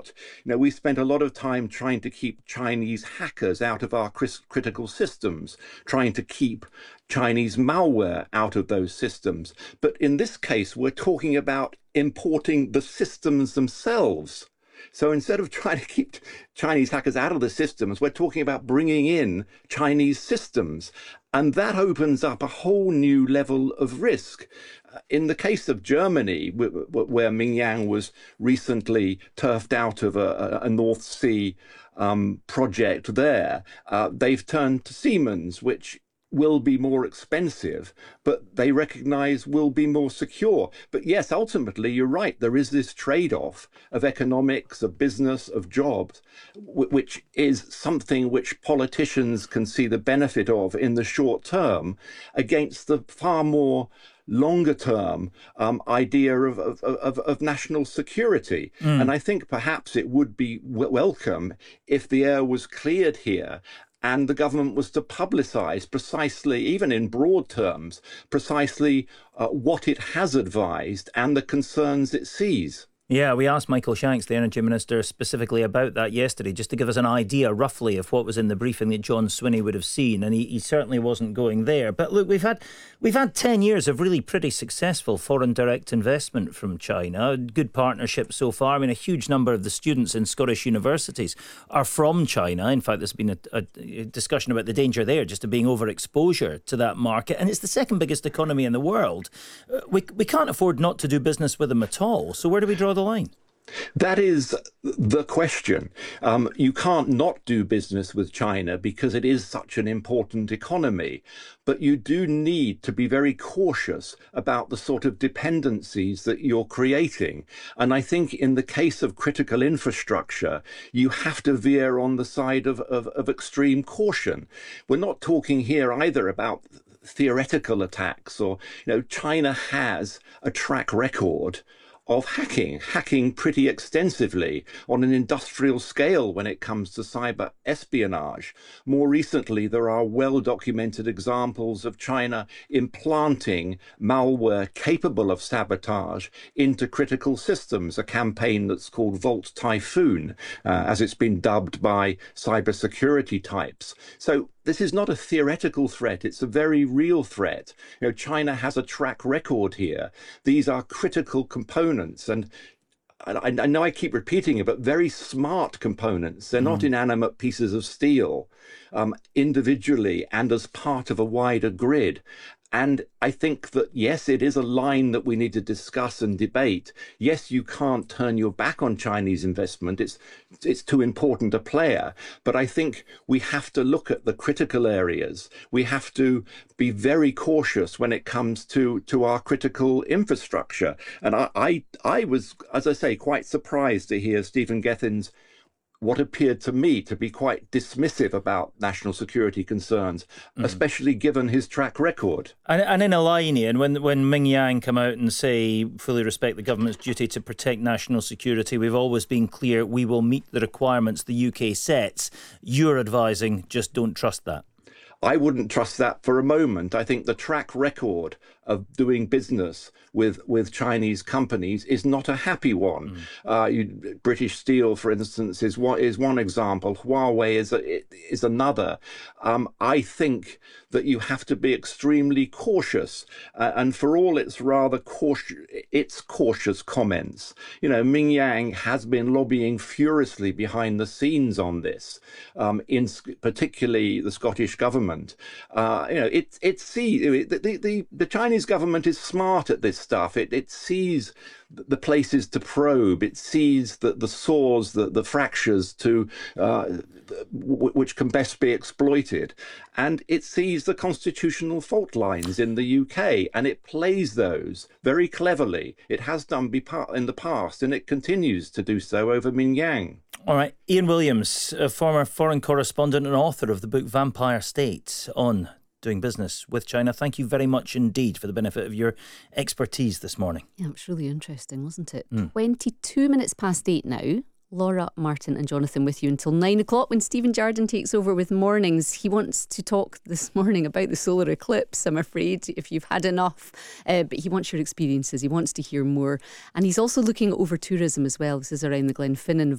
not. We spent a lot of time trying to keep Chinese hackers out of our critical systems, trying to keep Chinese malware out of those systems. But in this case, we're talking about importing the systems themselves. So instead of trying to keep Chinese hackers out of the systems, we're talking about bringing in Chinese systems. And that opens up a whole new level of risk. In the case of Germany, where Mingyang was recently turfed out of a North Sea project there, they've turned to Siemens, which will be more expensive, but they recognize will be more secure. But yes, ultimately, you're right. There is this trade-off of economics, of business, of jobs, which is something which politicians can see the benefit of in the short term against the far more longer term idea of national security. And I think perhaps it would be welcome if the air was cleared here and the government was to publicise precisely, even in broad terms, precisely what it has advised and the concerns it sees. Yeah, we asked Michael Shanks, the Energy Minister, specifically about that yesterday, just to give us an idea roughly of what was in the briefing that John Swinney would have seen, and he certainly wasn't going there. But look, we've had 10 years of really pretty successful foreign direct investment from China, good partnership so far. I mean, a huge number of the students in Scottish universities are from China. In fact, there's been a discussion about the danger there just of being overexposure to that market, and it's the second biggest economy in the world. We can't afford not to do business with them at all. So where do we draw the line? That is the question. You can't not do business with China because it is such an important economy. But you do need to be very cautious about the sort of dependencies that you're creating. And I think in the case of critical infrastructure, you have to veer on the side of extreme caution. We're not talking here either about theoretical attacks or, China has a track record of hacking pretty extensively on an industrial scale when it comes to cyber espionage. More recently, there are well-documented examples of China implanting malware capable of sabotage into critical systems, a campaign that's called Volt Typhoon, as it's been dubbed by cybersecurity types. So this is not a theoretical threat, it's a very real threat. China has a track record here. These are critical components, and I know I keep repeating it, but very smart components. They're not inanimate pieces of steel, individually and as part of a wider grid. And I think that, yes, it is a line that we need to discuss and debate. Yes, you can't turn your back on Chinese investment. It's too important a player. But I think we have to look at the critical areas. We have to be very cautious when it comes to our critical infrastructure. And I was, as I say, quite surprised to hear Stephen Gethin's what appeared to me to be quite dismissive about national security concerns, especially given his track record. And in a line, Ian, when Mingyang come out and say, fully respect the government's duty to protect national security, we've always been clear we will meet the requirements the UK sets. You're advising just don't trust that. I wouldn't trust that for a moment. I think the track record of doing business with Chinese companies is not a happy one. British Steel, for instance, is one example. Huawei is another. I think that you have to be extremely cautious, and for all its rather cautious comments, Mingyang has been lobbying furiously behind the scenes on this, in particularly the Scottish government. The Chinese government is smart at this stuff. It sees the places to probe. It sees the sores, the fractures which can best be exploited. And it sees the constitutional fault lines in the UK, and it plays those very cleverly. It has done in the past, and it continues to do so over Mingyang. All right. Ian Williams, a former foreign correspondent and author of the book Vampire State on doing business with China. Thank you very much indeed for the benefit of your expertise this morning. Yeah, it was really interesting, wasn't it? 22 minutes past 8 now. Laura, Martin and Jonathan with you until 9 o'clock when Stephen Jardine takes over with Mornings. He wants to talk this morning about the solar eclipse, I'm afraid, if you've had enough. But he wants your experiences. He wants to hear more. And he's also looking at over tourism as well. This is around the Glenfinnan